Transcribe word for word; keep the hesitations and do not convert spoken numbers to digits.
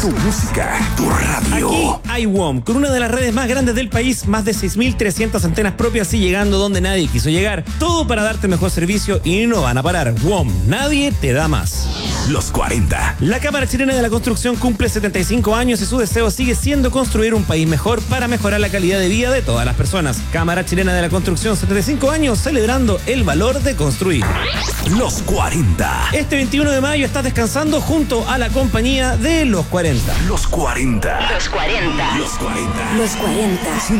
Tu música, tu radio. Aquí hay W O M, con una de las redes más grandes del país, más de seis mil trescientas antenas propias y llegando donde nadie quiso llegar. Todo para darte mejor servicio y no van a parar. W O M, nadie te da más. Los cuarenta. La Cámara Chilena de la Construcción cumple setenta y cinco años y su deseo sigue siendo construir un país mejor para mejorar la calidad de vida de todas las personas. Cámara Chilena de la Construcción, setenta y cinco años celebrando el valor de construir. Los cuarenta. Este veintiuno de mayo estás descansando junto a la compañía de Los cuarenta. Los cuarenta. Los cuarenta. Los cuarenta. Los cuarenta.